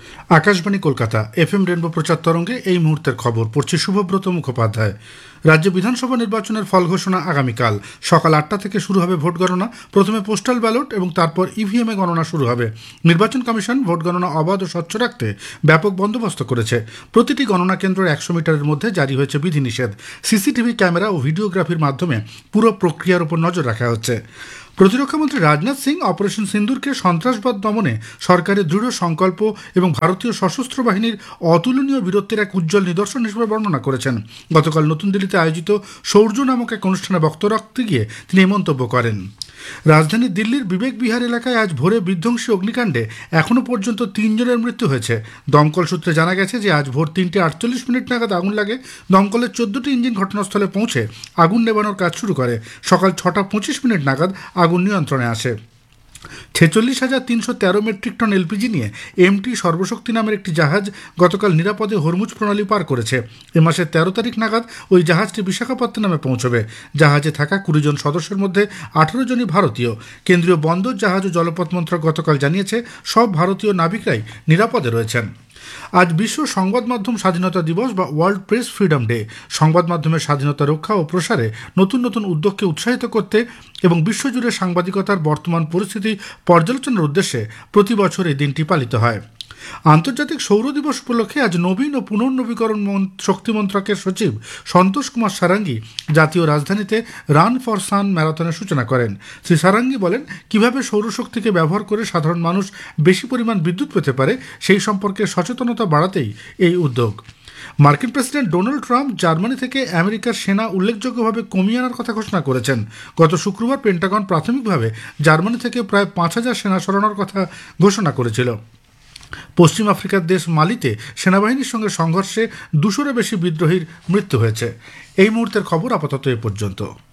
Akashvani Kolkata FM rainbow প্রচার তরঙ্গে এই মুহূর্তের খবর পড়ছে শুভব্রত মুখোপাধ্যায়। রাজ্য বিধানসভা নির্বাচনের ফল ঘোষণা আগামীকাল সকাল 8টা থেকে শুরু হবে ভোট গণনা। প্রথমে পোস্টাল ব্যালট এবং তারপর ইভিএমে গণনা শুরু হবে। নির্বাচন কমিশন ভোট গণনা অবাধ ও স্বচ্ছ রাখতে ব্যাপক বন্দোবস্ত করেছে। প্রতিটি গণনা কেন্দ্রের 100 মিটারের মধ্যে জারি হয়েছে বিধিনিষেধ। সিসিটিভি ক্যামেরা ও ভিডিওগ্রাফির মাধ্যমে পুরো প্রক্রিয়ার উপর নজর রাখা হচ্ছে। প্রতিরক্ষামন্ত্রী রাজনাথ সিং অপারেশন সিন্দুরকে সন্ত্রাসবাদ দমনে সরকারের দৃঢ় সংকল্প এবং ভারতীয় সশস্ত্র বাহিনীর অতুলনীয় বীরত্বের এক উজ্জ্বল নিদর্শন হিসেবে বর্ণনা করেছেন। গতকাল নতুন দিল্লিতে আয়োজিত শৌর্য নামক এক অনুষ্ঠানে বক্তব্য রাখতে গিয়ে তিনি এই মন্তব্য করেন। রাজধানী দিল্লির বিবেক বিহার এলাকায় আজ ভোরে বিধ্বংসী অগ্নিকাণ্ডে এখনও পর্যন্ত 3 জনের মৃত্যু হয়েছে। দমকল সূত্রে জানা গেছে যে আজ ভোর 3:48 নাগাদ আগুন লাগে। দমকলের 14টি ইঞ্জিন ঘটনাস্থলে পৌঁছে আগুন নেভানোর কাজ শুরু করে। সকাল 6:25 নাগাদ আগুন নিয়ন্ত্রণে আসে। 46,313 মেট্রিক টন এলপিজি নিয়ে এমটি সর্বশক্তি নামের একটি জাহাজ গতকাল নিরাপদে হরমুজ প্রণালী পার করেছে। এ মাসের 13 তারিখ নাগাদ ওই জাহাজটি বিশাখাপত্তনমে পৌঁছবে। জাহাজে থাকা 20 জন সদস্যের মধ্যে 18 জনই ভারতীয়। কেন্দ্রীয় বন্দর জাহাজ ও জলপথ মন্ত্রক গতকাল জানিয়েছে সব ভারতীয় নাবিকরাই নিরাপদে রয়েছেন। আজ বিশ্ব সংবাদ মাধ্যম স্বাধীনতা দিবস বা ওয়ার্ল্ড প্রেস ফ্রিডম ডে। সংবাদ মাধ্যমের স্বাধীনতা রক্ষা ও প্রসারে নতুন নতুন উদ্যোগকে উৎসাহিত করতে এবং বিশ্বজুড়ে সাংবাদিকতার বর্তমান পরিস্থিতি পর্যালোচনার উদ্দেশ্যে প্রতি বছর এই দিনটি পালিত হয়। আন্তর্জাতিক সৌর দিবস উপলক্ষে আজ নবীন ও পুনর্নবীকরণ শক্তি মন্ত্রকের সচিব সন্তোষ কুমার সারাঙ্গী জাতীয় রাজধানীতে রান ফর সান ম্যারাথনের সূচনা করেন। শ্রী সারাঙ্গী বলেন, কিভাবে সৌরশক্তিকে ব্যবহার করে সাধারণ মানুষ বেশি পরিমাণ বিদ্যুৎ পেতে পারে সেই সম্পর্কে সচেতনতা বাড়াতেই এই উদ্যোগ। মার্কিন প্রেসিডেন্ট ডোনাল্ড ট্রাম্প জার্মানি থেকে আমেরিকার সেনা উল্লেখযোগ্যভাবে কমিয়ে আনার কথা ঘোষণা করেছেন। গত শুক্রবার পেন্টাগন প্রাথমিকভাবে জার্মানি থেকে প্রায় 5,000 সেনা সরানোর কথা ঘোষণা করেছিল। পশ্চিম আফ্রিকার দেশ মালিতে সেনাবাহিনীর সঙ্গে সংঘর্ষে 200-এর বেশি বিদ্রোহীর মৃত্যু হয়েছে। এই মুহূর্তের খবর আপাতত এ পর্যন্ত।